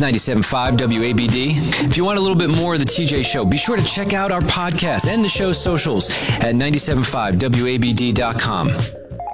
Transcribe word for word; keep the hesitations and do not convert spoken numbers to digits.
ninety-seven point five W A B D. If you want a little bit more of the T J Show, be sure to check out our podcast and the show's socials at ninety-seven point five W A B D dot com.